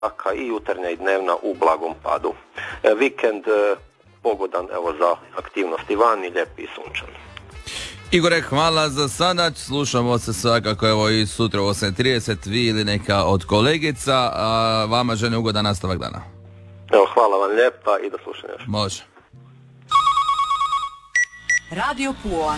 i jutarnja i dnevna u blagom padu. Vikend pogodan za aktivnosti van i lijep i sunčan. Igore, hvala za sada. Slušamo se svakako i sutra u 8:30, vi ili neka od kolegica, a vama želim ugodan nastavak dana. Hvala vam lijepa i do slušanja. Može. Radio Pula.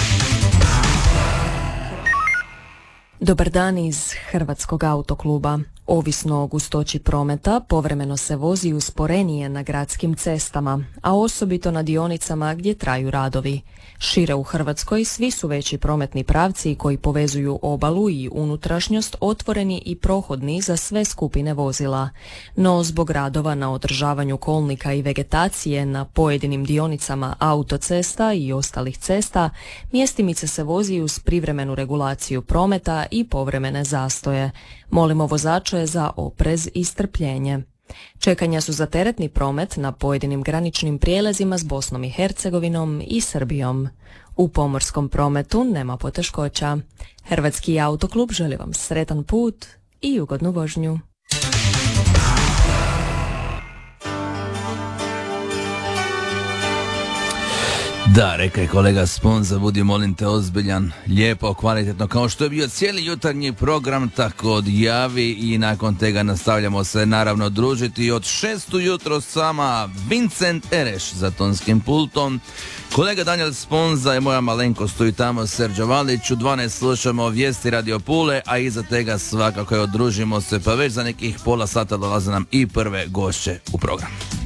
Dobar dan iz Hrvatskog autokluba. Ovisno o gustoći prometa, povremeno se vozi usporenije na gradskim cestama, a osobito na dionicama gdje traju radovi. Šire u Hrvatskoj svi su veći prometni pravci koji povezuju obalu i unutrašnjost otvoreni i prohodni za sve skupine vozila. No zbog radova na održavanju kolnika i vegetacije na pojedinim dionicama autocesta i ostalih cesta, mjestimice se vozi uz privremenu regulaciju prometa i povremene zastoje. Molimo vozače za oprez i strpljenje. Čekanja su za teretni promet na pojedinim graničnim prijelazima s Bosnom i Hercegovinom i Srbijom. U pomorskom prometu nema poteškoća. Hrvatski autoklub želi vam sretan put i ugodnu vožnju. Da, rekao je kolega Sponza, budi molim te ozbiljan, lijepo, kvalitetno, kao što je bio cijeli jutarnji program, tako odjavi i nakon tega nastavljamo se naravno družiti od 6 ujutro sama Vincent Ereš za tonskim pultom, kolega Daniel Sponza i moja malenkost stoji tamo Serđo Valić, u 12 slušamo vijesti Radio Pule, a iza tega svakako odružimo se, pa već za nekih pola sata dolaze nam i prve gošće u program.